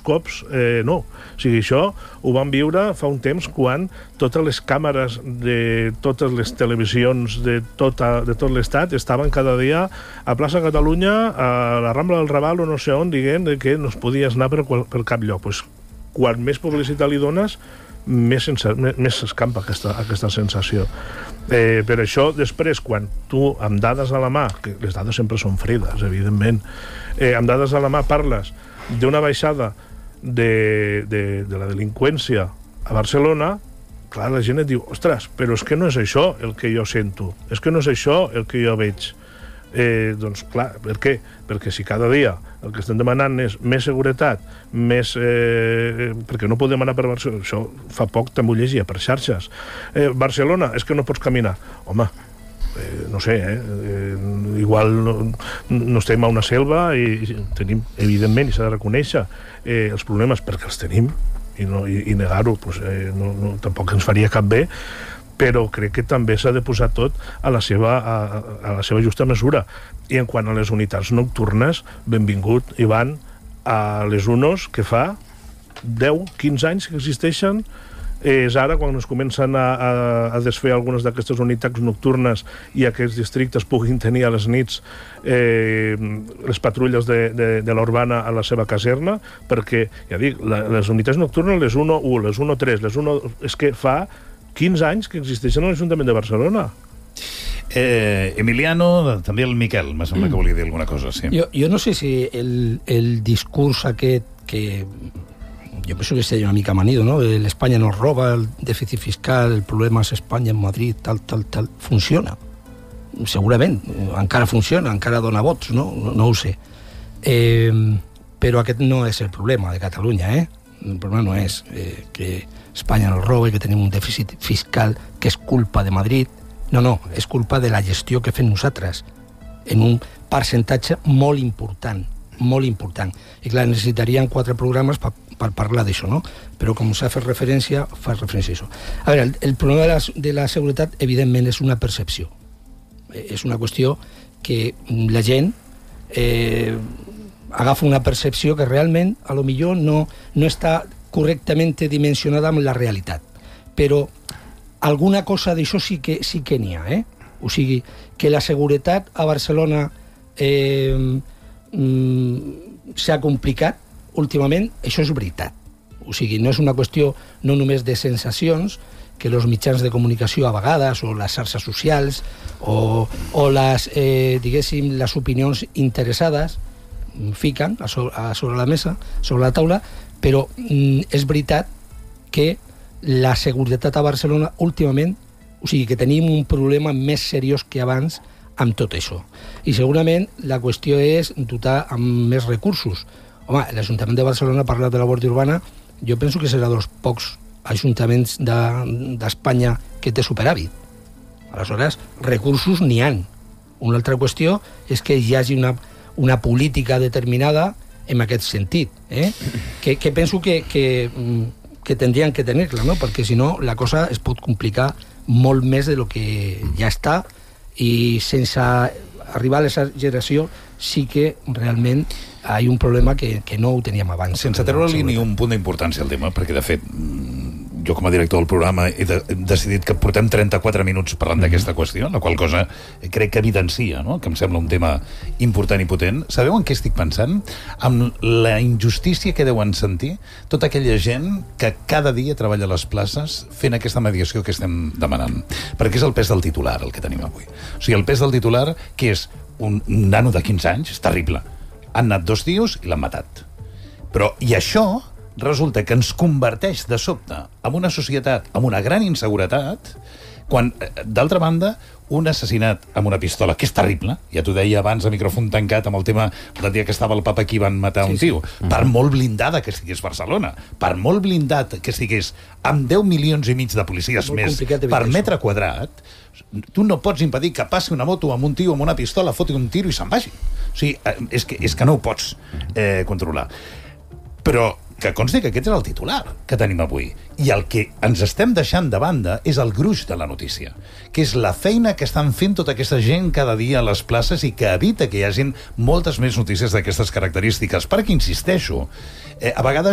cops, no. O sigui, això ho vam viure fa un temps quan totes les càmeres de totes les televisions de tot l'estat estaven cada dia a plaça Catalunya, a la Rambla del Raval o no sé on, dient que no es podies anar per cap lloc. Pues, quan més publicitat li dones, més s'escampa aquesta sensació. Per això, després, quan tu, amb dades a la mà, que les dades sempre són fredes, evidentment, amb dades a la mà parles d'una baixada de la delinqüència a Barcelona, clar, la gent et diu, ostres, però és que no és això el que jo sento, és que no és això el que jo veig. Doncs clar, per què? Perquè si cada dia el que estem demanant és més seguretat, perquè no podem anar per Barcelona, això fa poc també ho llegia per xarxes. Barcelona, és que no pots caminar. Home, no sé, igual no estem a una selva i tenim, evidentment, i s'ha de reconèixer els problemes perquè els tenim i negar-ho tampoc ens faria cap bé, però crec que també s'ha de posar tot a la seva justa mesura. I en quant a les unitats nocturnes, benvingut, Ivan, a les UNOs, que fa 10-15 anys que existeixen. És ara quan es comencen a desfer algunes d'aquestes unitats nocturnes i aquests districtes puguin tenir a les nits les patrulles de l'urbana a la seva caserna, perquè, ja dic, les unitats nocturnes, les 1-1, les 1-3, les 1... és que fa 15 anys que existeixen a l'Ajuntament de Barcelona. Emiliano, també el Miquel, me sembla que volia dir alguna cosa. Sí. Jo no sé si el discurs aquest que jo penso que seria una mica manido, ¿no? L'Espanya nos roba, el dèficit fiscal, el problema és Espanya en Madrid, tal, funciona. Segurament, encara funciona, encara dona vots, no ho sé. Però aquest no és el problema de Catalunya, El problema no és que Espanya nos roba i que tenim un dèficit fiscal que és culpa de Madrid. No, és culpa de la gestió que fem nosaltres, en un percentatge molt important. I clar, necessitarien 4 programes per parlar d'això, no? Però com s'ha fet referència a això. A veure, el problema de la seguretat, evidentment, és una percepció. És una qüestió que la gent agafa una percepció que realment, a lo millor, no està correctament dimensionada amb la realitat. Però alguna cosa d'això sí que n'hi ha, O sigui, que la seguretat a Barcelona s'ha complicat últimament, això és veritat. O sigui, no és una qüestió no només de sensacions, que els mitjans de comunicació a vegades, o les xarxes socials, o les, diguéssim, les opinions interessades fiquen sobre la mesa, sobre la taula, però és veritat que la seguretat a Barcelona últimament, o sigui, que tenim un problema més seriós que abans amb tot això. I segurament la qüestió és dotar amb més recursos. Home, l'Ajuntament de Barcelona ha parlat de la Guàrdia Urbana, jo penso que serà dels pocs ajuntaments d'Espanya que té superàvit. Aleshores, recursos n'hi ha. Una altra qüestió és que hi hagi una política determinada en aquest sentit, que penso que tindrien que tenir-la, no? Perquè si no la cosa es pot complicar molt més de lo que ja està, i sense arribar a l'exageració sí que realment hi ha un problema que no ho teníem abans. Sense treure-li ni un punt d'importància al tema, perquè de fet jo com a director del programa he decidit que portem 34 minuts parlant d'aquesta qüestió, la qual cosa crec que evidencia, no? Que em sembla un tema important i potent. Sabeu en què estic pensant? Amb la injustícia que deuen sentir tota aquella gent que cada dia treballa a les places fent aquesta mediació que estem demanant. Perquè és el pes del titular el que tenim avui. O sigui, el pes del titular, que és un nano de 15 anys, és terrible. Han anat 2 tios i l'han matat. I això resulta que ens converteix de sobte en una societat amb una gran inseguretat, quan, d'altra banda, un assassinat amb una pistola, que és terrible, ja t'ho deia abans a micròfon tancat amb el tema del dia que estava el papa aquí van matar un tio, per molt blindada que estigués Barcelona, per molt blindat que estigués amb 10 milions i mig de policies més per metre quadrat, tu no pots impedir que passi una moto amb un tio amb una pistola, foti un tiro i se'n vagi. O sigui, és que no ho pots controlar. Però que consti que aquest és el titular que tenim avui. I el que ens estem deixant de banda és el gruix de la notícia, que és la feina que estan fent tota aquesta gent cada dia a les places i que evita que hi hagin moltes més notícies d'aquestes característiques. Perquè, insisteixo, a vegades